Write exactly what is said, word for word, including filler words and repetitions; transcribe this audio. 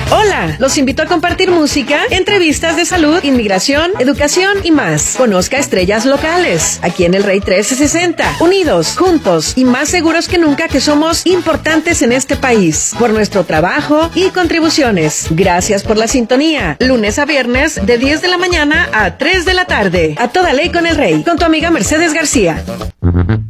Hola, los invito a compartir música, entrevistas de salud, inmigración, educación y más. Conozca estrellas locales, aquí en el Rey trescientos sesenta. Unidos, juntos y más seguros que nunca que somos importantes en este país. Por nuestro trabajo y contribuciones. Gracias por la sintonía. Lunes a viernes de diez de la mañana a tres de la tarde. A toda ley con el Rey. Con tu amiga Mercedes García.